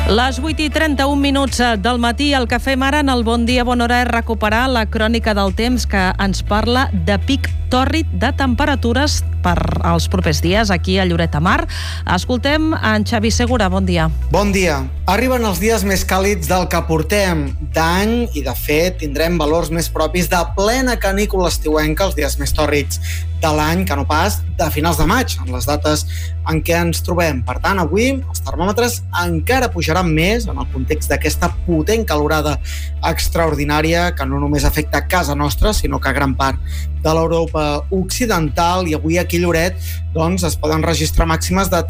Les 8:31 del matí, el que fem ara en el Bon Dia Bona Hora és recuperar la crònica del temps que ens parla de pic tòrrid de temperatures per als propers dies aquí a Lloret de Mar. Escoltem en Xavi Segura, bon dia. Bon dia. Arriben els dies més càlids del que portem d'any i, de fet, tindrem valors més propis de plena canícula estiuenca els dies més tòrrids de l'any, que no pas de finals de maig, en les dates en què ens trobem. Per tant, avui els termòmetres encara pujaran més en el context d'aquesta potent calorada extraordinària que no només afecta casa nostra, sinó que gran part de l'Europa occidental, i avui aquí a Lloret doncs, es poden registrar màximes de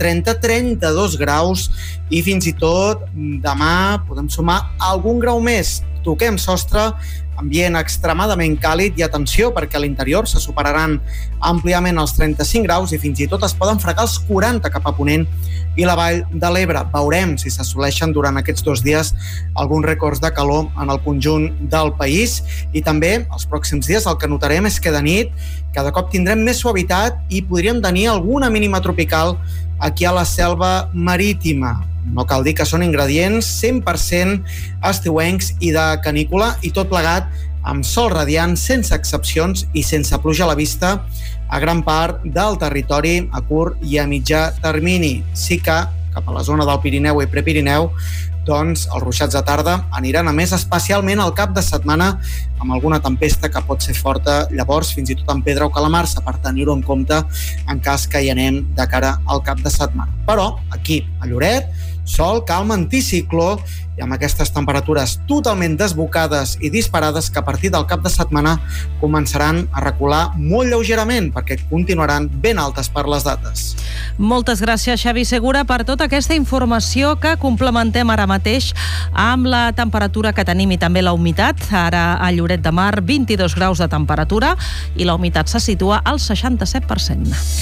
30-32 graus i fins i tot demà podem sumar algun grau més. Toquem sostre, ambient extremadament càlid i atenció perquè a l'interior se superaran àmpliament els 35 graus i fins i tot es poden fregar els 40 cap a Ponent i la Vall de l'Ebre. Veurem si s'assoleixen durant aquests 2 dies alguns rècords de calor en el conjunt del país, i també els pròxims dies el que notarem és que de nit cada cop tindrem més suavitat i podríem tenir alguna mínima tropical aquí a la selva marítima. No cal dir que són ingredients 100% estiuencs i de canícula, i tot plegat amb sol radiant, sense excepcions i sense pluja a la vista a gran part del territori a curt i a mitjà termini. Sí que cap a la zona del Pirineu i Prepirineu doncs els ruixats de tarda aniran a més, especialment al cap de setmana, amb alguna tempesta que pot ser forta, llavors fins i tot en pedra o calamarsa, per tenir-ho en compte en cas que hi anem de cara al cap de setmana. Però aquí, a Lloret, sol, calma, anticicló, i amb aquestes temperatures totalment desbocades i disparades que a partir del cap de setmana començaran a recular molt lleugerament perquè continuaran ben altes per les dates. Moltes gràcies, Xavi Segura, per tota aquesta informació que complementem ara mateix amb la temperatura que tenim i també la humitat. Ara a Lloret de Mar, 22 graus de temperatura i la humitat se situa al 67%.